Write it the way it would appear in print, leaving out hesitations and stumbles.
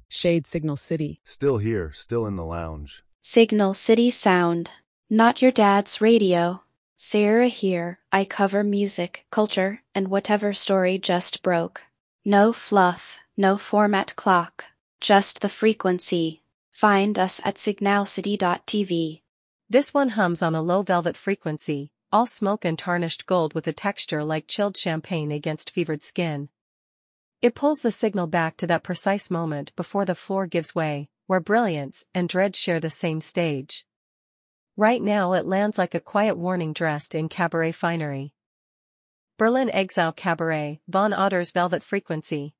Shade Signal City. Still here, still in the lounge. Signal City Sound. Not your dad's radio. Sarah here, I cover music, culture, and whatever story just broke. No fluff, no format clock, just the frequency. Find us at signalcity.tv. This one hums on a low velvet frequency, all smoke and tarnished gold with a texture like chilled champagne against fevered skin. It pulls the signal back to that precise moment before the floor gives way, where brilliance and dread share the same stage. Right now it lands like a quiet warning dressed in cabaret finery. Berlin Exile Cabaret, Von Otter's Velvet Frequency.